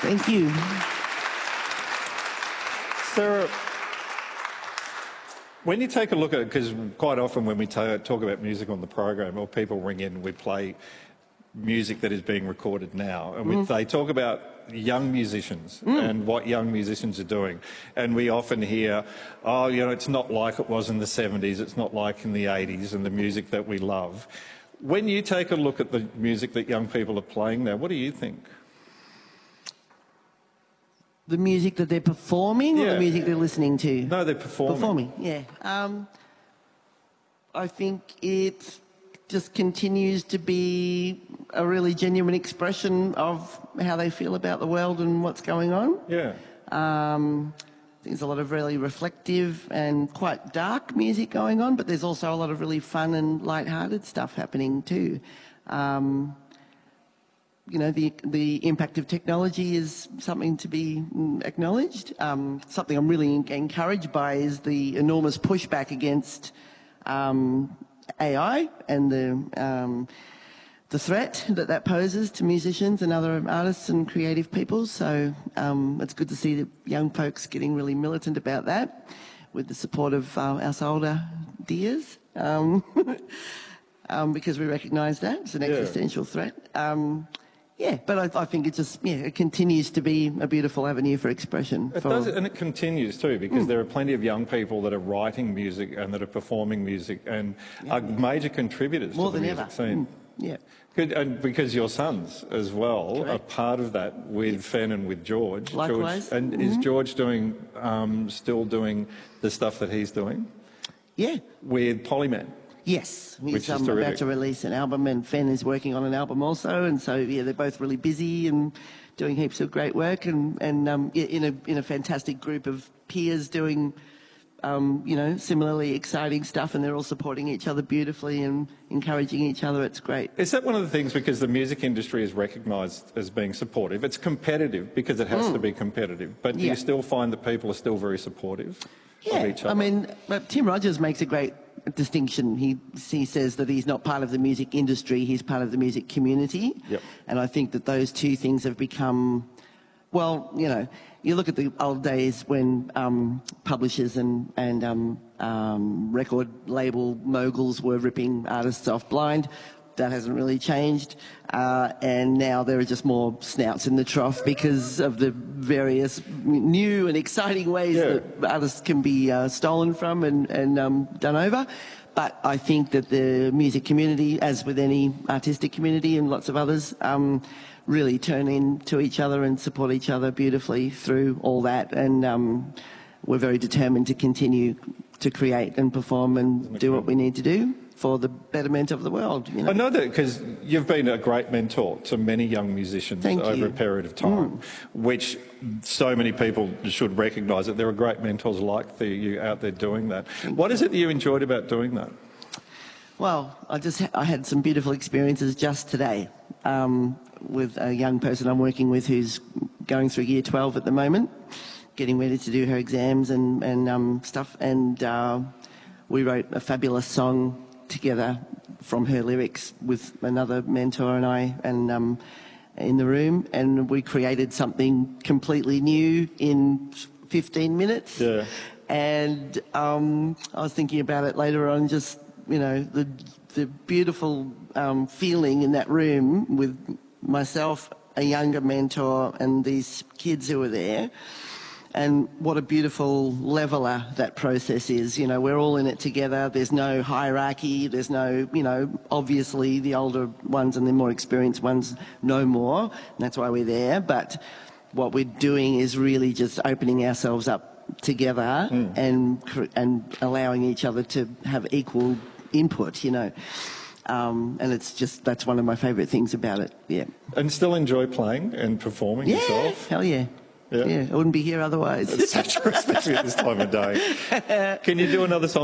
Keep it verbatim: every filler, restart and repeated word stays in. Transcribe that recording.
Thank you. Sarah, when you take a look at it, because quite often when we talk about music on the program, or people ring in and we play music that is being recorded now, and we, mm. they talk about young musicians mm. and what young musicians are doing, and we often hear, oh, you know, it's not like it was in the seventies, it's not like in the eighties, and the music that we love. When you take a look at the music that young people are playing now, what do you think? The music that they're performing, yeah. or the music they're listening to? No, they're performing. Performing, yeah. Um, I think it just continues to be a really genuine expression of how they feel about the world and what's going on. Yeah. Um, there's a lot of really reflective and quite dark music going on, but there's also a lot of really fun and light-hearted stuff happening too. Um, you know, the, the impact of technology is something to be acknowledged. Um, something I'm really encouraged by is the enormous pushback against um, A I and the, um, the threat that that poses to musicians and other artists and creative people. So um, it's good to see the young folks getting really militant about that with the support of uh, us older dears, um, um, because we recognise that it's an existential yeah. threat. Um, Yeah, but I, I think it just, yeah, it continues to be a beautiful avenue for expression. It for... does, and it continues too, because mm. there are plenty of young people that are writing music and that are performing music and yeah. are major contributors More to the than music ever. scene. Mm. Yeah. Good, and because your sons as well Correct. are part of that with yeah. Fen and with George. Likewise. George, and mm-hmm. is George doing, um, still doing the stuff that he's doing? Yeah. With Polyman? Yes, he's um, about to release an album, and Fen is working on an album also, and so yeah, they're both really busy and doing heaps of great work, and and um, yeah, in a in a fantastic group of peers doing, um, you know, similarly exciting stuff, and they're all supporting each other beautifully and encouraging each other. It's great. Is that one of the things, because the music industry is recognised as being supportive? It's competitive because it has mm. to be competitive, but do yeah. you still find that people are still very supportive yeah. of each other? I mean, Tim Rogers makes a great distinction. He, he says that he's not part of the music industry, he's part of the music community. Yep. And I think that those two things have become, well, you know, you look at the old days when um, publishers and, and um, um, record label moguls were ripping artists off blind. That hasn't really changed. Uh, and now there are just more snouts in the trough because of the various new and exciting ways yeah. that artists can be uh, stolen from and, and um, done over. But I think that the music community, as with any artistic community and lots of others, um, really turn into each other and support each other beautifully through all that. And um, we're very determined to continue to create and perform and do what we need to do for the betterment of the world. You know? I know that because you've been a great mentor to many young musicians Thank over you. a period of time, mm. which so many people should recognise that there are great mentors like the, you out there doing that. Thank what you. is it that you enjoyed about doing that? Well, I just I had some beautiful experiences just today um, with a young person I'm working with who's going through year twelve at the moment, getting ready to do her exams and, and um, stuff, and uh, we wrote a fabulous song together from her lyrics with another mentor and I and um, in the room, and we created something completely new in fifteen minutes. Yeah. And um, I was thinking about it later on, just, you know, the, the beautiful um, feeling in that room with myself, a younger mentor, and these kids who were there. And what a beautiful leveler that process is. You know, we're all in it together. There's no hierarchy. There's no, you know, obviously the older ones and the more experienced ones know more. And that's why we're there. But what we're doing is really just opening ourselves up together mm. and and allowing each other to have equal input, you know. Um, and it's just, that's one of my favourite things about it, yeah. And still enjoy playing and performing yeah, yourself? Hell yeah. Yeah. yeah, I wouldn't be here otherwise. Especially at this time of day. Can you do another song?